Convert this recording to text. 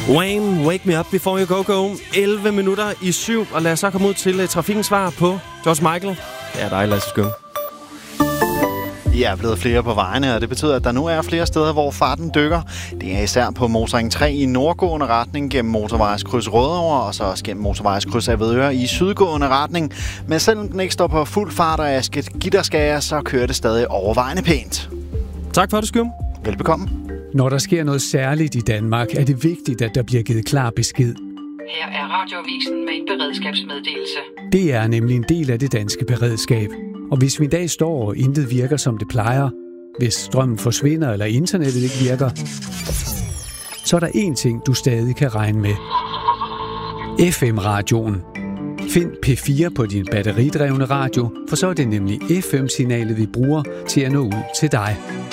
Wayne, Wake Me Up Before You Go. 11 minutter i 7, og lad os så komme ud til trafikkens svar på George Michael. Det er dig, Lasse Skøn. De er blevet flere på vejene, og det betyder, at der nu er flere steder, hvor farten dykker. Det er især på motorring 3 i nordgående retning gennem motorvejskryds Rødovre, og så også gennem motorvejskryds Avedøre i sydgående retning. Men selvom den ikke står på fuld fart og er gitterskager, så kører det stadig overvejende pænt. Tak for det, Skøn. Velbekomme. Når der sker noget særligt i Danmark, er det vigtigt, at der bliver givet klar besked. Her er Radioavisen med en beredskabsmeddelelse. Det er nemlig en del af det danske beredskab. Og hvis vi i dag står og intet virker, som det plejer, hvis strømmen forsvinder eller internettet ikke virker, så er der én ting, du stadig kan regne med. FM-radioen. Find P4 på din batteridrevne radio, for så er det nemlig FM-signalet, vi bruger til at nå ud til dig.